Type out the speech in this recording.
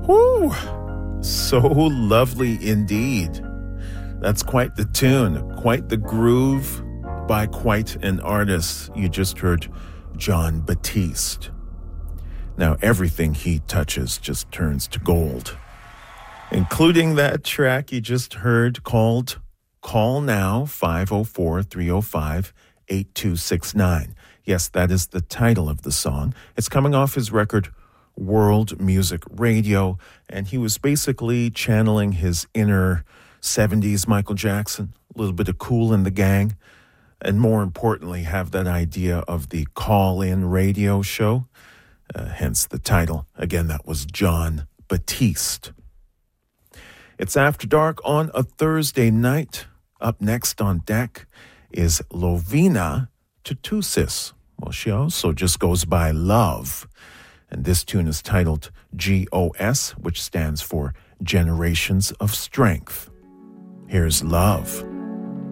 Whew! So lovely indeed. That's quite the tune, quite the groove by quite an artist. You just heard Jon Batiste. Now everything he touches just turns to gold, including that track you just heard called Call Now, 504-305-8269. Yes, that is the title of the song. It's coming off his record World Music Radio, and he was basically channeling his inner 70s Michael Jackson, a little bit of Kool and the Gang, and more importantly, have that idea of the call-in radio show, hence the title. Again, that was Jon Batiste. It's After Dark on a Thursday night. Up next on deck is Lovina Tutusis. Well, she also just goes by Love. And this tune is titled GOS, which stands for Generations of Strength. Here's Love.